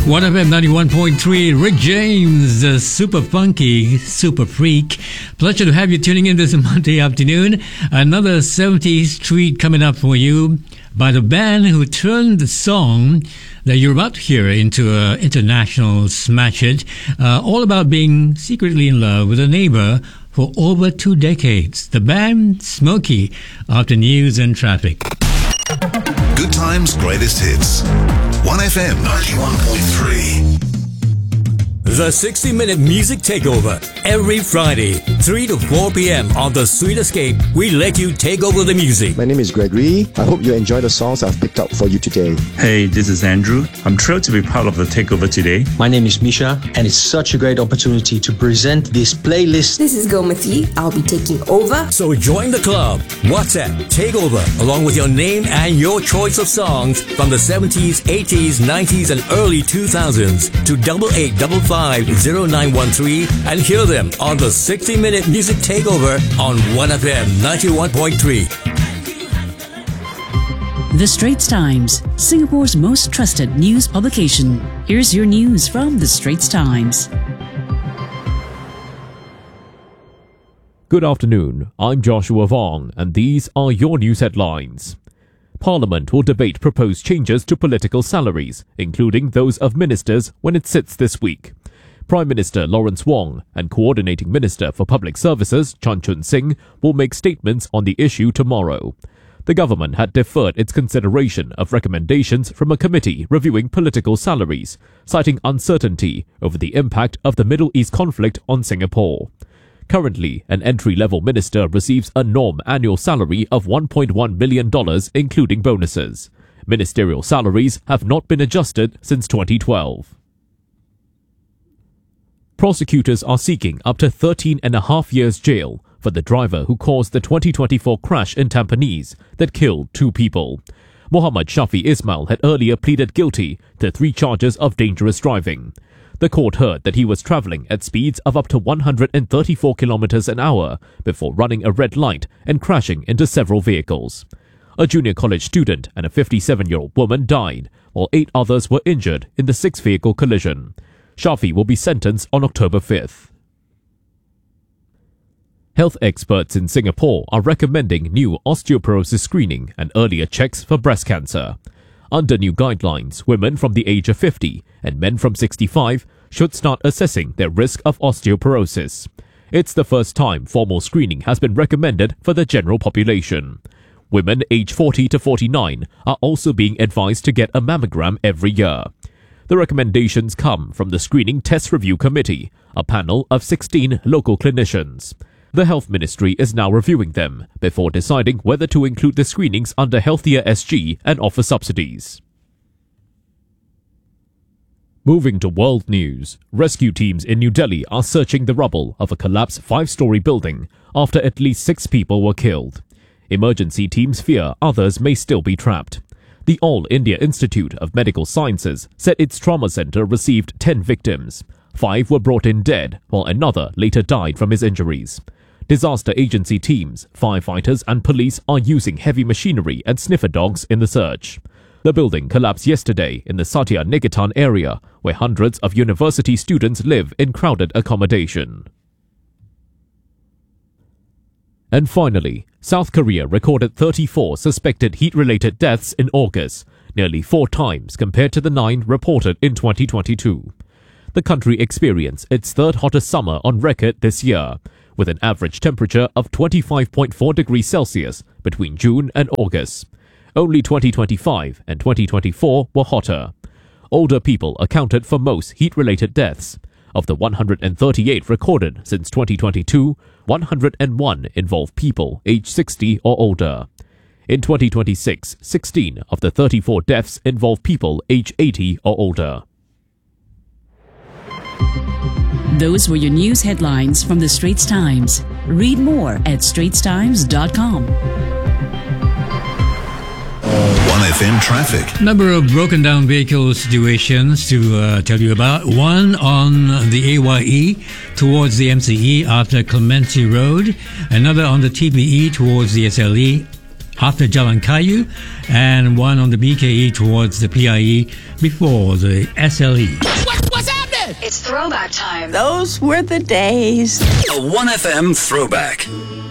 1FM 91.3, Rick James, the super funky, super freak. Pleasure to have you tuning in this Monday afternoon. Another 70s treat coming up for you by the band who turned the song that you're about to hear into an international smash hit, all about being secretly in love with a neighbor for over 2 decades. The band Smokey, after news and traffic. Good times, greatest hits. 1FM 91.3. The 60-minute music takeover every Friday, 3 to 4 p.m. on The Sweet Escape. We let you take over the music. My name is Gregory. I hope you enjoy the songs I've picked up for you today. Hey, this is Andrew. I'm thrilled to be part of the takeover today. My name is Misha, and it's such a great opportunity to present this playlist. This is Gomati. I'll be taking over. So join the club. WhatsApp Takeover, along with your name and your choice of songs from the 70s, 80s, 90s, and early 2000s to 8855 0913 and hear them on the 60-minute music takeover on 1FM 91.3. The Straits Times, Singapore's most trusted news publication. Here's your news from The Straits Times. Good afternoon, I'm Joshua Vong, and these are your news headlines. Parliament will debate proposed changes to political salaries, including those of ministers, when it sits this week. Prime Minister Lawrence Wong and Coordinating Minister for Public Services Chan Chun Sing will make statements on the issue tomorrow. The government had deferred its consideration of recommendations from a committee reviewing political salaries, citing uncertainty over the impact of the Middle East conflict on Singapore. Currently, an entry-level minister receives a norm annual salary of $1.1 million, including bonuses. Ministerial salaries have not been adjusted since 2012. Prosecutors are seeking up to 13.5 years jail for the driver who caused the 2024 crash in Tampines that killed 2 people. Muhammad Shafi Ismail had earlier pleaded guilty to 3 charges of dangerous driving. The court heard that he was travelling at speeds of up to 134 kilometers an hour before running a red light and crashing into several vehicles. A junior college student and a 57-year-old woman died, while 8 others were injured in the 6-vehicle collision. Shafi will be sentenced on October 5th. Health experts in Singapore are recommending new osteoporosis screening and earlier checks for breast cancer. Under new guidelines, women from the age of 50 and men from 65 should start assessing their risk of osteoporosis. It's the first time formal screening has been recommended for the general population. Women aged 40 to 49 are also being advised to get a mammogram every year. The recommendations come from the Screening Test Review Committee, a panel of 16 local clinicians. The Health Ministry is now reviewing them before deciding whether to include the screenings under Healthier SG and offer subsidies. Moving to world news, rescue teams in New Delhi are searching the rubble of a collapsed 5-story building after at least 6 people were killed. Emergency teams fear others may still be trapped. The All India Institute of Medical Sciences said its trauma center received 10 victims. 5 were brought in dead, while another later died from his injuries. Disaster agency teams, firefighters and police are using heavy machinery and sniffer dogs in the search. The building collapsed yesterday in the Satya Nikatan area, where hundreds of university students live in crowded accommodation. And finally, South Korea recorded 34 suspected heat-related deaths in August, nearly 4 times compared to the 9 reported in 2022. The country experienced its 3rd hottest summer on record this year, with an average temperature of 25.4 degrees Celsius between June and August. Only 2025 and 2024 were hotter. Older people accounted for most heat-related deaths. Of the 138 recorded since 2022, 101 involved people aged 60 or older. In 2026, 16 of the 34 deaths involved people aged 80 or older. Those were your news headlines from The Straits Times. Read more at straitstimes.com. 1FM traffic. Number of broken down vehicle situations to tell you about. One on the AYE towards the MCE after Clementi Road. Another on the TBE towards the SLE after Jalan Kayu, and one on the BKE towards the PIE before the SLE. What's happening? It's throwback time. Those were the days. A 1FM throwback.